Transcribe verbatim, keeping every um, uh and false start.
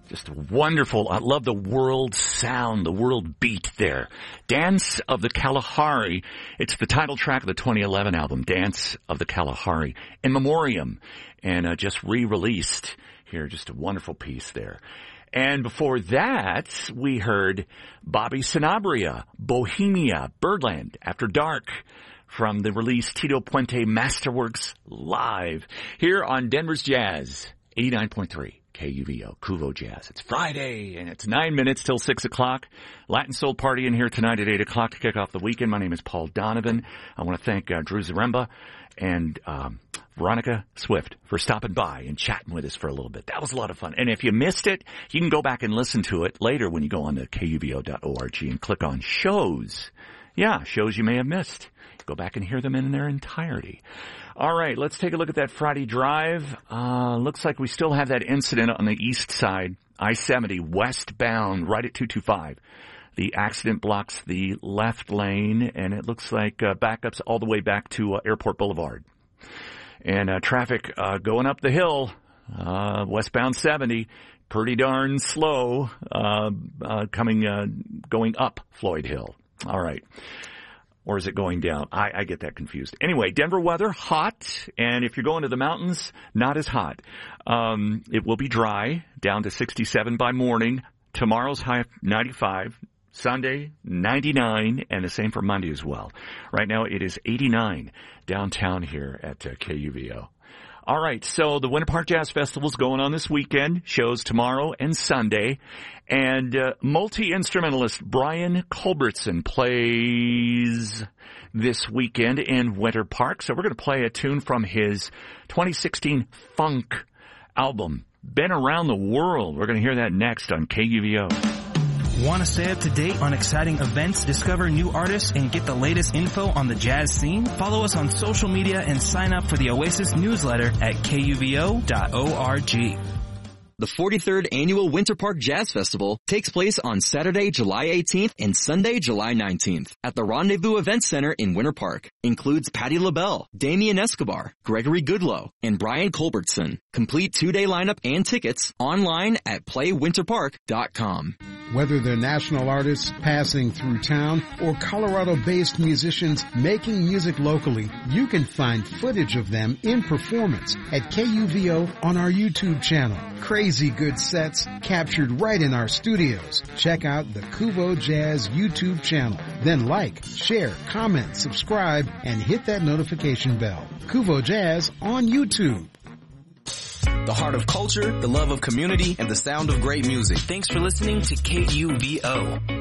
Just wonderful. I love the world sound, the world beat there. Dance of the Kalahari. It's the title track of the twenty eleven album, Dance of the Kalahari, in memoriam, and uh, just re-released here. Just a wonderful piece there. And before that, we heard Bobby Sanabria, Bohemia, Birdland, After Dark, from the release Tito Puente Masterworks Live, here on Denver's Jazz, eighty-nine point three. K U V O, Kuvo Jazz. It's Friday, and it's nine minutes till six o'clock. Latin Soul Party in here tonight at eight o'clock to kick off the weekend. My name is Paul Donovan. I want to thank uh, Drew Zaremba and um, Veronica Swift for stopping by and chatting with us for a little bit. That was a lot of fun. And if you missed it, you can go back and listen to it later when you go on to K U V O dot org and click on shows. Yeah, shows you may have missed. Go back and hear them in their entirety. All right, let's take a look at that Friday drive. Uh, looks like we still have that incident on the east side, I seventy westbound, right at two two five. The accident blocks the left lane, and it looks like uh, backups all the way back to uh, Airport Boulevard. And uh, traffic uh, going up the hill, uh, westbound seventy, pretty darn slow, uh, uh, coming, uh, going up Floyd Hill. All right. Or is it going down? I, I get that confused. Anyway, Denver weather, hot. And if you're going to the mountains, not as hot. Um, it will be dry, down to sixty-seven by morning. Tomorrow's high ninety-five. Sunday, ninety-nine. And the same for Monday as well. Right now, it is eighty-nine downtown here at uh, K U V O. All right, so the Winter Park Jazz Festival is going on this weekend. Shows tomorrow and Sunday. And uh, multi-instrumentalist Brian Culbertson plays this weekend in Winter Park. So we're going to play a tune from his twenty sixteen Funk album, Been Around the World. We're going to hear that next on K U V O. Want to stay up to date on exciting events, discover new artists, and get the latest info on the jazz scene? Follow us on social media and sign up for the Oasis newsletter at K U V O dot org. The forty-third Annual Winter Park Jazz Festival takes place on Saturday, July eighteenth and Sunday, July nineteenth at the Rendezvous Event Center in Winter Park. Includes Patti LaBelle, Damian Escobar, Gregory Goodloe, and Brian Culbertson. Complete two-day lineup and tickets online at play winter park dot com. Whether they're national artists passing through town or Colorado-based musicians making music locally, you can find footage of them in performance at K U V O on our YouTube channel. Crazy good sets captured right in our studios. Check out the Kuvo Jazz YouTube channel. Then like, share, comment, subscribe, and hit that notification bell. Kuvo Jazz on YouTube. The heart of culture, the love of community, and the sound of great music. Thanks for listening to K U V O.